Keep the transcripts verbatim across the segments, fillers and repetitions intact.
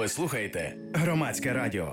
Ви слухаєте Громадське радіо.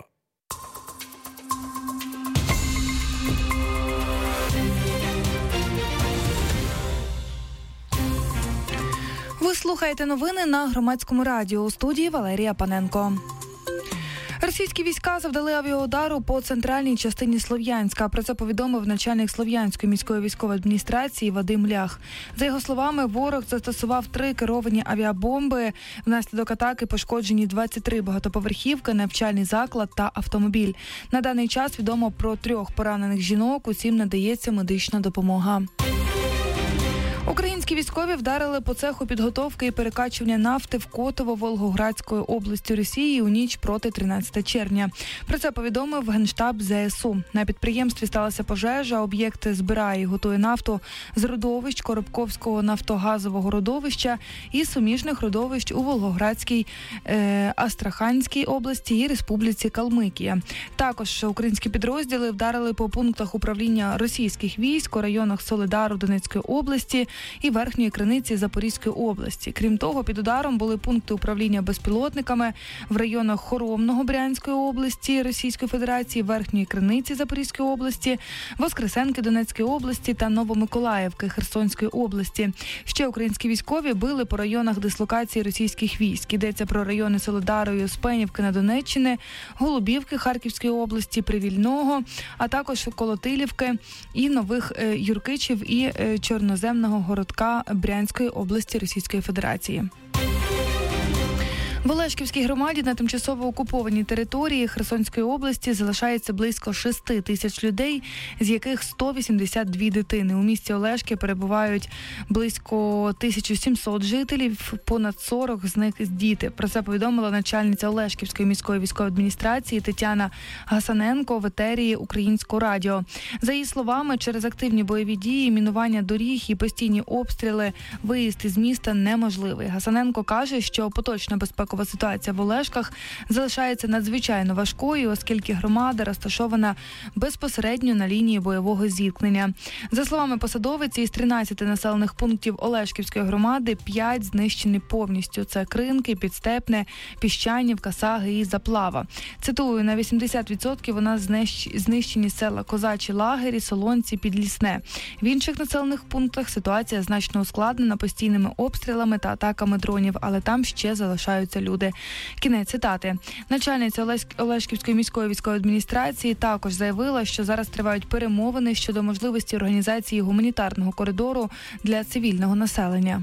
Ви слухаєте новини на Громадському радіо. У студії Валерія Паненко. Російські війська завдали авіаудару по центральній частині Слов'янська. Про це повідомив начальник Слов'янської міської військової адміністрації Вадим Лях. За його словами, ворог застосував три керовані авіабомби. Внаслідок атаки пошкоджені двадцять три багатоповерхівки, навчальний заклад та автомобіль. На даний час відомо про трьох поранених жінок, усім надається медична допомога. Українські військові вдарили по цеху підготовки і перекачування нафти в Котово Волгоградської області Росії у ніч проти тринадцятого червня. Про це повідомив Генштаб ЗСУ. На підприємстві сталася пожежа, об'єкт збирає і готує нафту з родовищ Коробковського нафтогазового родовища і суміжних родовищ у Волгоградській, е, Астраханській області і Республіці Калмикія. Також українські підрозділи вдарили по пунктах управління російських військ у районах Солидару Донецької області і Верхньої Криниці Запорізької області. Крім того, під ударом були пункти управління безпілотниками в районах Хоромного Брянської області Російської Федерації, Верхньої Криниці Запорізької області, Воскресенки Донецької області та Новомиколаївки Херсонської області. Ще українські військові били по районах дислокації російських військ. Йдеться про райони Солидару і Успенівки на Донеччині, Голубівки Харківської області, Привільного, а також Колотилівки і Нових Юркичів і Чорноземного городка Брянської області Російської Федерації. В Олешківській громаді на тимчасово окупованій території Херсонської області залишається близько шести тисяч людей, з яких сто вісімдесят дві дитини. У місті Олешки перебувають близько тисяча сімсот жителів, понад сорок з них діти. Про це повідомила начальниця Олешківської міської військової адміністрації Тетяна Гасаненко в етері Українського радіо. За її словами, через активні бойові дії, мінування доріг і постійні обстріли виїзд із міста неможливий. Гасаненко каже, що поточна безпекова ситуація в Олешках залишається надзвичайно важкою, оскільки громада розташована безпосередньо на лінії бойового зіткнення. За словами посадовиці, із тринадцяти населених пунктів Олешківської громади п'ять знищені повністю. Це Кринки, Підстепне, Піщанівка, Саги і Заплава. Цитую, на вісімдесят відсотків вона знищені села Козачі Лагері, Солонці, Підлісне. В інших населених пунктах ситуація значно ускладнена постійними обстрілами та атаками дронів, але там ще залишаються люди. Кінець цитати. Начальниця Олешківської міської військової адміністрації також заявила, що зараз тривають перемовини щодо можливості організації гуманітарного коридору для цивільного населення.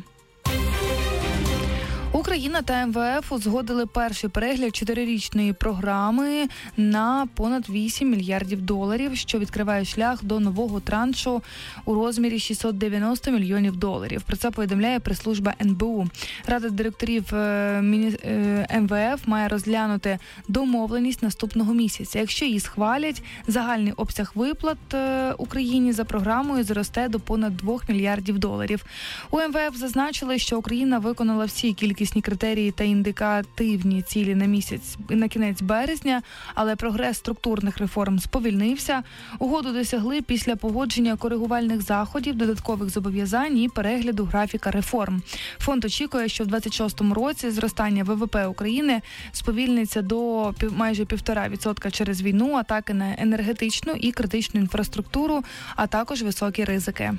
Україна та ем ве еф узгодили перший перегляд чотирирічної програми на понад вісім мільярдів доларів, що відкриває шлях до нового траншу у розмірі шістсот дев'яносто мільйонів доларів. Про це повідомляє прес-служба ен бе у. Рада директорів ем ве еф має розглянути домовленість наступного місяця. Якщо її схвалять, загальний обсяг виплат Україні за програмою зросте до понад двох мільярдів доларів. У ем ве еф зазначили, що Україна виконала всі кількісні критерії та індикативні цілі на місяць на кінець березня, але прогрес структурних реформ сповільнився. Угоду досягли після погодження коригувальних заходів, додаткових зобов'язань і перегляду графіка реформ. Фонд очікує, що в двадцять шостому році зростання ве ве пе України сповільниться до майже півтора відсотка через війну, атаки на енергетичну і критичну інфраструктуру, а також високі ризики.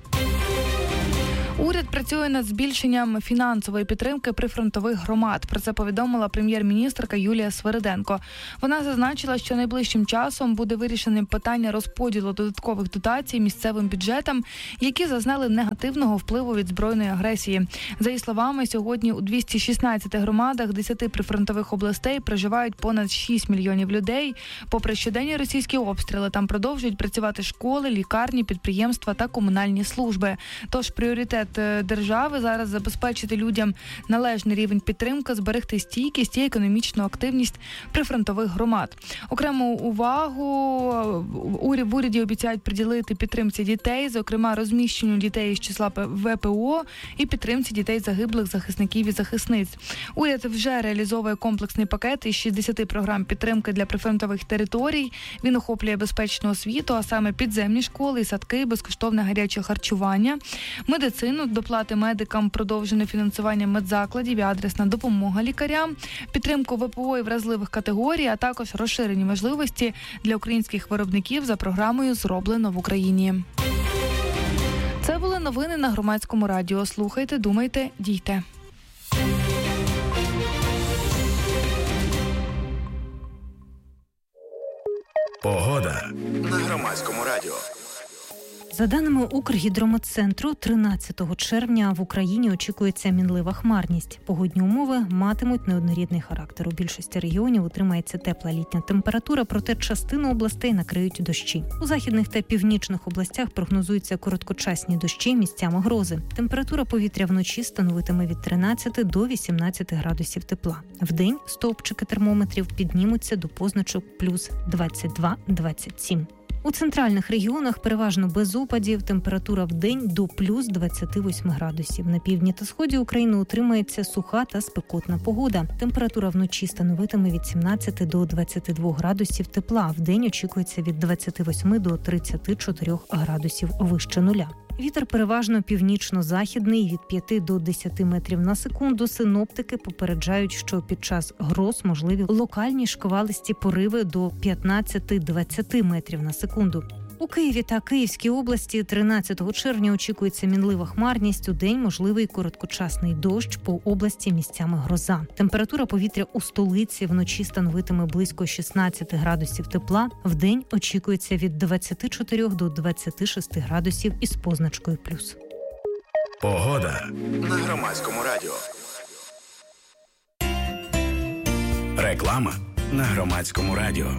Уряд працює над збільшенням фінансової підтримки прифронтових громад. Про це повідомила прем'єр-міністерка Юлія Свириденко. Вона зазначила, що найближчим часом буде вирішеним питання розподілу додаткових дотацій місцевим бюджетам, які зазнали негативного впливу від збройної агресії. За її словами, сьогодні у двохсот шістнадцяти громадах десяти прифронтових областей проживають понад шість мільйонів людей. Попри щоденні російські обстріли, там продовжують працювати школи, лікарні, підприємства та комунальні служби. Тож пріоритет держави зараз забезпечити людям належний рівень підтримки, зберегти стійкість і економічну активність прифронтових громад. Окрему увагу в уряді обіцяють приділити підтримці дітей, зокрема розміщенню дітей з числа ве пе о і підтримці дітей загиблих захисників і захисниць. Уряд вже реалізовує комплексний пакет із шістдесяти програм підтримки для прифронтових територій. Він охоплює безпечну освіту, а саме підземні школи і садки, безкоштовне гаряче харчування, медицину, частину доплати медикам, продовжене фінансування медзакладів і адресна допомога лікарям, підтримку ВПО і вразливих категорій, а також розширені можливості для українських виробників за програмою «Зроблено в Україні». Це були новини на Громадському радіо. Слухайте, думайте, дійте. Погода на Громадському радіо. За даними Укргідрометцентру, тринадцятого червня в Україні очікується мінлива хмарність. Погодні умови матимуть неоднорідний характер. У більшості регіонів утримається тепла літня температура, проте частину областей накриють дощі. У західних та північних областях прогнозуються короткочасні дощі, місцями грози. Температура повітря вночі становитиме від тринадцяти до вісімнадцяти градусів тепла. Вдень стовпчики термометрів піднімуться до позначок плюс двадцять два - двадцять сім. У центральних регіонах переважно без опадів, температура в день до плюс двадцяти восьми градусів. На півдні та сході України утримається суха та спекотна погода. Температура вночі становитиме від сімнадцяти до двадцяти двох градусів тепла. В день очікується від двадцяти восьми до тридцяти чотирьох градусів вище нуля. Вітер переважно північно-західний від п'яти до десяти метрів на секунду. Синоптики попереджають, що під час гроз можливі локальні шквалисті пориви до п'ятнадцяти - двадцяти метрів на секунду. У Києві та Київській області тринадцятого червня очікується мінлива хмарність. У день можливий короткочасний дощ, по області місцями гроза. Температура повітря у столиці вночі становитиме близько шістнадцяти градусів тепла. В день очікується від двадцяти чотирьох до двадцяти шести градусів із позначкою плюс. Погода на Громадському радіо. Реклама на Громадському радіо.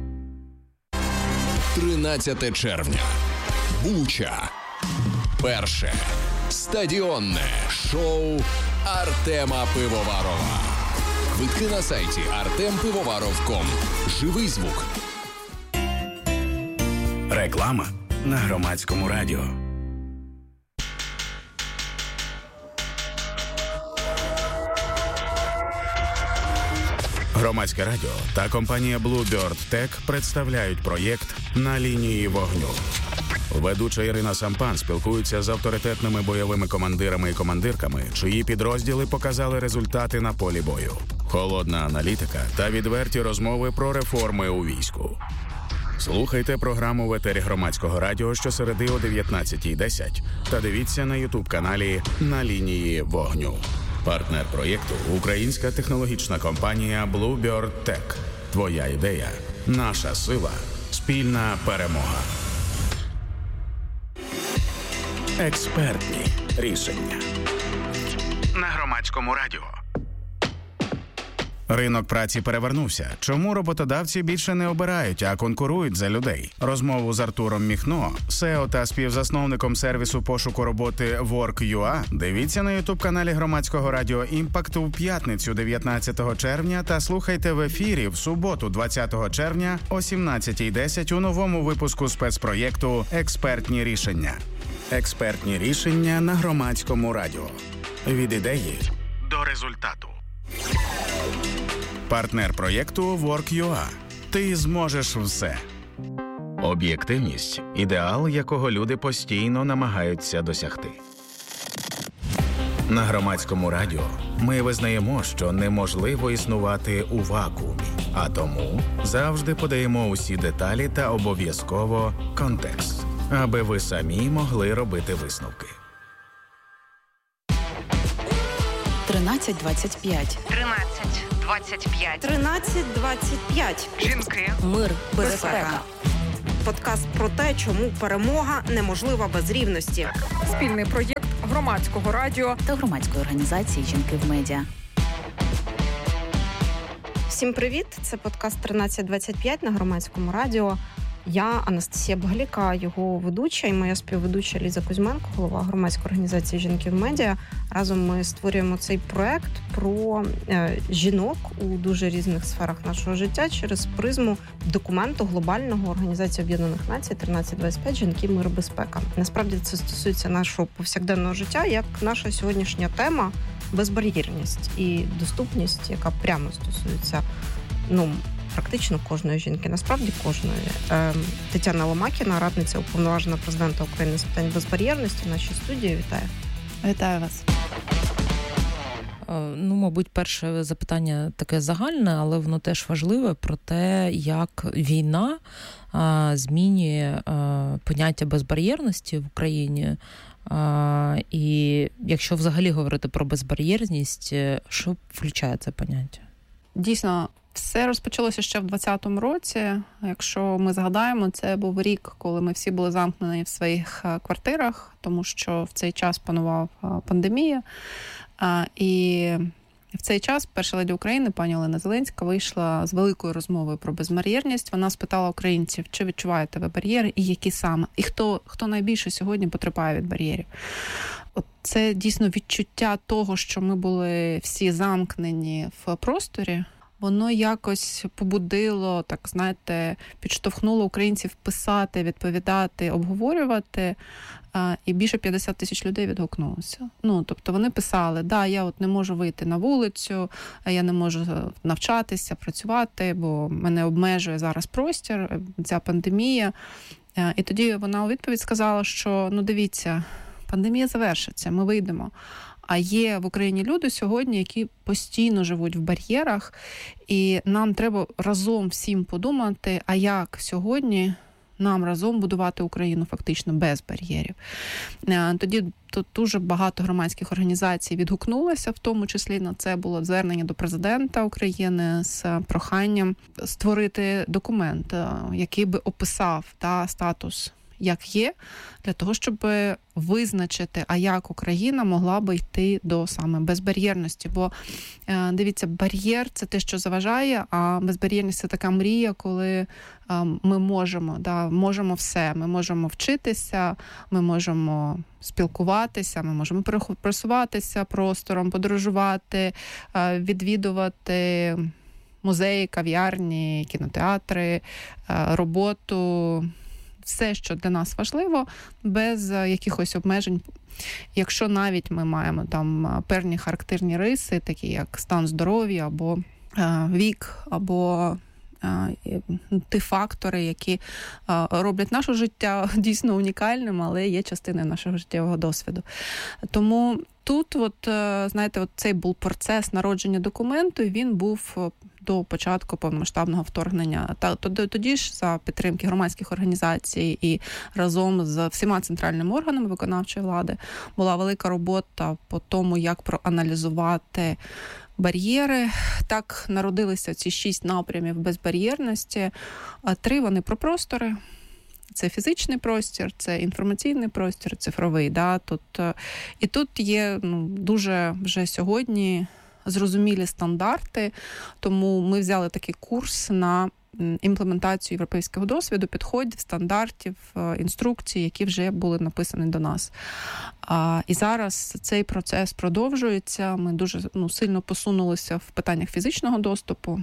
тринадцяте червня. Буча. Перше. Стадіонне шоу Артема Пивоварова. Квитки на сайті артем пивоваров крапка ком. Живий звук. Реклама на Громадському радіо. Громадське радіо та компанія Bluebird Tech представляють проєкт «На лінії вогню». Ведуча Ірина Сампан спілкується з авторитетними бойовими командирами і командирками, чиї підрозділи показали результати на полі бою. Холодна аналітика та відверті розмови про реформи у війську. Слухайте програму в етері Громадського радіо щосереди о дев'ятнадцятій десять та дивіться на ютуб-каналі «На лінії вогню». Партнер проєкту – українська технологічна компанія Bluebird Tech. Твоя ідея – наша сила, спільна перемога. Експертні рішення на Громадському радіо. Ринок праці перевернувся. Чому роботодавці більше не обирають, а конкурують за людей? Розмову з Артуром Міхно, сео та співзасновником сервісу пошуку роботи Work.ua, дивіться на ютуб-каналі Громадського радіо «Імпакт» у п'ятницю дев'ятнадцятого червня та слухайте в ефірі в суботу двадцятого червня о сімнадцятій десять у новому випуску спецпроєкту «Експертні рішення». Експертні рішення на Громадському радіо. Від ідеї до результату. Партнер проєкту Work.ua. Ти зможеш все. Об'єктивність – ідеал, якого люди постійно намагаються досягти. На Громадському радіо ми визнаємо, що неможливо існувати у вакуумі, а тому завжди подаємо усі деталі та обов'язково контекст, аби ви самі могли робити висновки. тринадцять двадцять п'ять. тринадцять двадцять п'ять. тринадцять двадцять п'ять. Жінки. Мир, Безпека. безпека. Подкаст про те, чому перемога неможлива без рівності. Спільний проєкт Громадського радіо Та громадської організації «Жінки в медіа». Всім привіт! Це подкаст тринадцять двадцять п'ять на Громадському радіо. Я Анастасія Багаліка, його ведуча, і моя співведуча Ліза Кузьменко, голова громадської організації «Жінки в медіа». Разом ми створюємо цей проект про е, жінок у дуже різних сферах нашого життя через призму документу глобального Організації Об'єднаних Націй тринадцять двадцять п'ять «Жінки, мир, безпека». Насправді це стосується нашого повсякденного життя, як наша сьогоднішня тема безбар'єрність і доступність, яка прямо стосується, ну, практично кожної жінки, насправді кожної. Тетяна Ломакіна, радниця уповноважена президента України з питань безбар'єрності, в нашій студії. Вітаю. Вітаю вас. Ну, мабуть, перше запитання таке загальне, але воно теж важливе про те, як війна а, змінює а, поняття безбар'єрності в Україні. А, і якщо взагалі говорити про безбар'єрність, що включає це поняття? Дійсно, все розпочалося ще в двадцятому році. Якщо ми згадаємо, це був рік, коли ми всі були замкнені в своїх квартирах, тому що в цей час панував пандемія. І в цей час перша леді України, пані Олена Зеленська, вийшла з великою розмовою про безбар'єрність. Вона спитала українців, чи відчуваєте ви бар'єри і які саме, і хто, хто найбільше сьогодні потерпає від бар'єрів. От це дійсно відчуття того, що ми були всі замкнені в просторі. Воно якось побудило, так, знаєте, підштовхнуло українців писати, відповідати, обговорювати. І більше п'ятдесят тисяч людей відгукнулося. Ну, тобто вони писали, да, я от не можу вийти на вулицю, я не можу навчатися, працювати, бо мене обмежує зараз простір, ця пандемія. І тоді вона у відповідь сказала, що, ну, дивіться, пандемія завершиться, ми вийдемо. А є в Україні люди сьогодні, які постійно живуть в бар'єрах, і нам треба разом всім подумати, а як сьогодні нам разом будувати Україну фактично без бар'єрів. Тоді тут дуже багато громадських організацій відгукнулося, в тому числі на це було звернення до президента України з проханням створити документ, який би описав та, статус як є, для того, щоб визначити, а як Україна могла би йти до саме безбар'єрності. Бо, дивіться, бар'єр – це те, що заважає, а безбар'єрність – це така мрія, коли ми можемо, да, можемо все. Ми можемо вчитися, ми можемо спілкуватися, ми можемо просуватися простором, подорожувати, відвідувати музеї, кав'ярні, кінотеатри, роботу, все, що для нас важливо, без якихось обмежень. Якщо навіть ми маємо там певні характерні риси, такі як стан здоров'я, або е, вік, або е, ті фактори, які е, роблять наше життя дійсно унікальним, але є частиною нашого життєвого досвіду. Тому тут, от, знаєте, от цей був процес народження документу, і він був до початку повномасштабного вторгнення. Та тоді ж за підтримки громадських організацій і разом з всіма центральними органами виконавчої влади була велика робота по тому, як проаналізувати бар'єри. Так народилися ці шість напрямів безбар'єрності. А три вони про простори. Це фізичний простір, це інформаційний простір, цифровий. Да? Тут, і тут є ну, дуже вже сьогодні зрозумілі стандарти, тому ми взяли такий курс на імплементацію європейського досвіду, підходів, стандартів, інструкцій, які вже були написані до нас. А, і зараз цей процес продовжується. Ми дуже ну, сильно посунулися в питаннях фізичного доступу,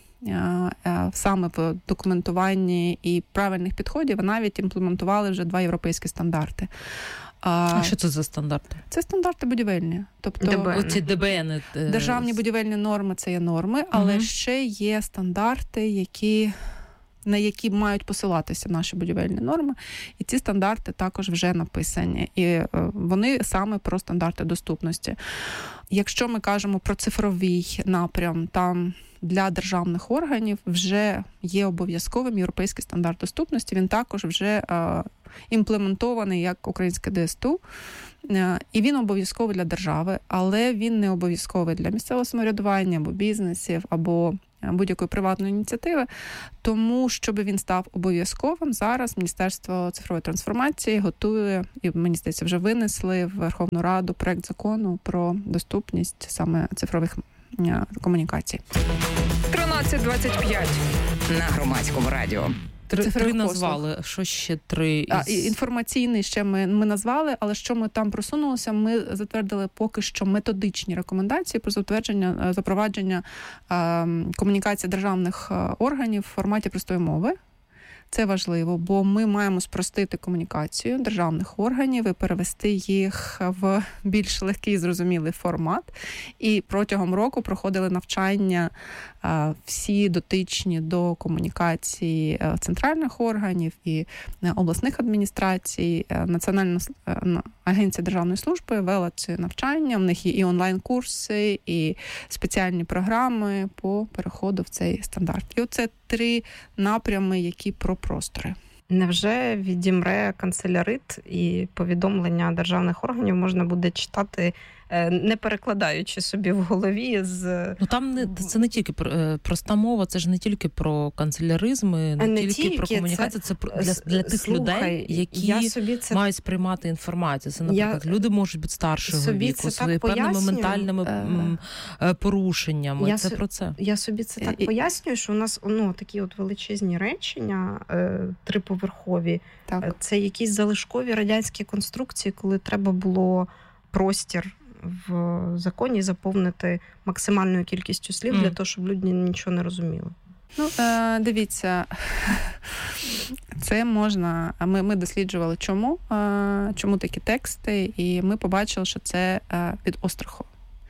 саме в документуванні і правильних підходів, навіть імплементували вже два європейські стандарти. А, а що це за стандарти? Це стандарти будівельні. Тобто ДБН. Ці ДБН. Державні будівельні норми – це є норми, але угу. ще є стандарти, які, на які мають посилатися наші будівельні норми. І ці стандарти також вже написані. І вони саме про стандарти доступності. Якщо ми кажемо про цифровий напрям, там для державних органів вже є обов'язковим європейський стандарт доступності. Він також вже е, імплементований як українське ді ес те у. Е, і він обов'язковий для держави, але він не обов'язковий для місцевого самоврядування або бізнесів, або будь-якої приватної ініціативи. Тому, щоб він став обов'язковим, зараз Міністерство цифрової трансформації готує, і, мені здається, вже винесли в Верховну Раду проект закону про доступність саме цифрових комунікацій. тринадцять двадцять п'ять на Громадському радіо. Три, три назвали. Що ще три? Із... А, інформаційний ще ми, ми назвали, але що ми там просунулися, ми затвердили поки що методичні рекомендації про затвердження, запровадження е, комунікації державних органів в форматі простої мови. Це важливо, бо ми маємо спростити комунікацію державних органів і перевести їх в більш легкий, зрозумілий формат. І протягом року проходили навчання всі дотичні до комунікації центральних органів і обласних адміністрацій, Національна Агенція Державної служби вела це навчання, в них є і онлайн-курси, і спеціальні програми по переходу в цей стандарт. І оце три напрями, які про простори. Невже відімре канцелярит і повідомлення державних органів можна буде читати, не перекладаючи собі в голові з... Ну там не, це не тільки про, проста мова, це ж не тільки про канцеляризми, не, не тільки, тільки про комунікацію, це, це для, для тих Слухай, людей, які це... мають сприймати інформацію. Це, наприклад, я... люди можуть бути старшого віку, з певними ментальними е... порушеннями. Я це с... про це. Я собі це так і... пояснюю, що у нас ну, такі от величезні речення, триповерхові, так. Це якісь залишкові радянські конструкції, коли треба було простір в законі заповнити максимальною кількістю слів mm. для того, щоб люди нічого не розуміли. Ну, е, дивіться, це можна... Ми, ми досліджували, чому, е, чому такі тексти, і ми побачили, що це е, від остраху.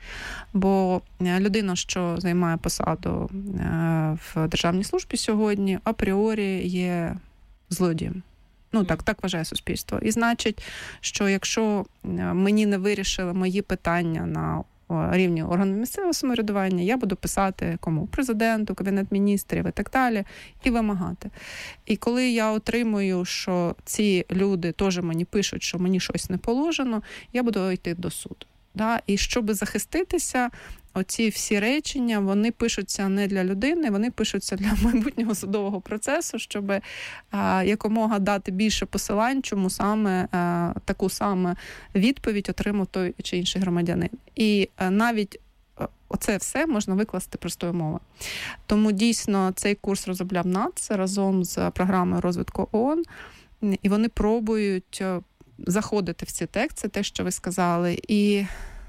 Бо людина, що займає посаду е, в державній службі сьогодні, апріорі є злодієм. Ну, так, так вважає суспільство. І значить, що якщо мені не вирішили мої питання на рівні органів місцевого самоврядування, я буду писати кому? Президенту, Кабінет міністрів і так далі, і вимагати. І коли я отримую, що ці люди теж мені пишуть, що мені щось не положено, я буду йти до суду. Да? І щоб захиститися, оці всі речення, вони пишуться не для людини, вони пишуться для майбутнього судового процесу, щоб а, якомога дати більше посилань, чому саме а, таку саме відповідь отримав той чи інший громадянин. І а, навіть оце все можна викласти простою мовою. Тому дійсно цей курс розробляв НАЦ разом з програмою розвитку ООН, і вони пробують заходити в ці тексти, те, що ви сказали, і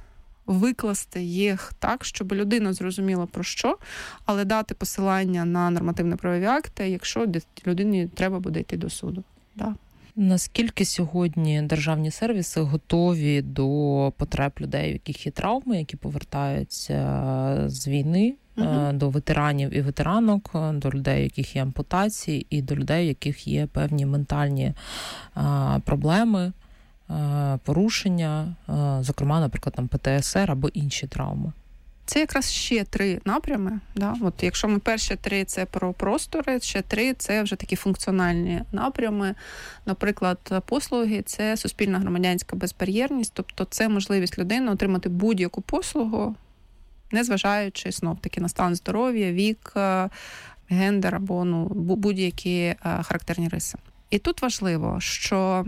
викласти їх так, щоб людина зрозуміла про що, але дати посилання на нормативно-правові акти, якщо людині треба буде йти до суду. Да. Наскільки сьогодні державні сервіси готові до потреб людей, у яких є травми, які повертаються з війни, uh-huh. до ветеранів і ветеранок, до людей, у яких є ампутації, і до людей, у яких є певні ментальні а, проблеми, а, порушення, а, зокрема, наприклад, там Пе Те Ес Ер або інші травми? Це якраз ще три напрями. Да? От якщо ми перші три – це про простори, ще три – це вже такі функціональні напрями. Наприклад, послуги – це суспільна громадянська безбар'єрність, тобто це можливість людини отримати будь-яку послугу, незважаючи знов-таки на стан здоров'я, вік, гендер або ну, будь-які характерні риси. І тут важливо, що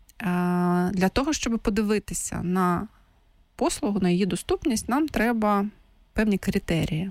для того, щоб подивитися на послугу, на її доступність, нам треба певні критерії.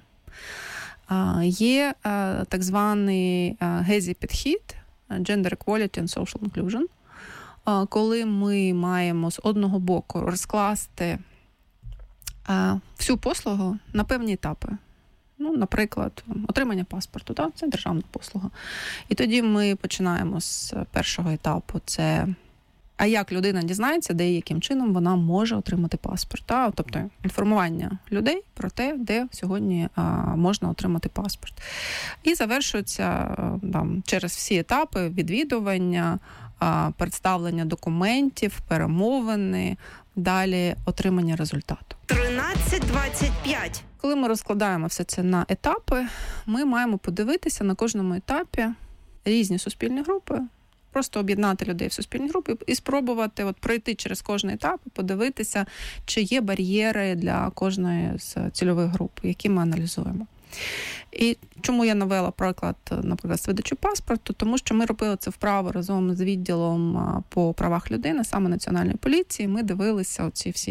Є так званий гезі-підхід, Gender Equality and Social Inclusion, коли ми маємо з одного боку розкласти всю послугу на певні етапи. Ну, наприклад, отримання паспорту, так? Це державна послуга. І тоді ми починаємо з першого етапу. Це а як людина дізнається, де і яким чином вона може отримати паспорт. Так? Тобто інформування людей про те, де сьогодні а, можна отримати паспорт. І завершується там, через всі етапи відвідування, а, представлення документів, перемовини, далі отримання результату. тринадцять двадцять п'ять. Коли ми розкладаємо все це на етапи, ми маємо подивитися на кожному етапі різні суспільні групи, просто об'єднати людей в суспільні групи і спробувати от пройти через кожний етап, подивитися, чи є бар'єри для кожної з цільових груп, які ми аналізуємо. І чому я навела приклад, наприклад, з видачі паспорту? Тому що ми робили це вправо разом з відділом по правах людини, саме Національної поліції. Ми дивилися оці всі